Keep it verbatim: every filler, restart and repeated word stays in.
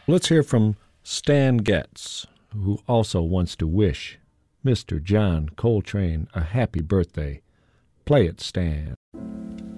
Let's hear from Stan Getz, who also wants to wish Mister John Coltrane a happy birthday. Play it, Stan.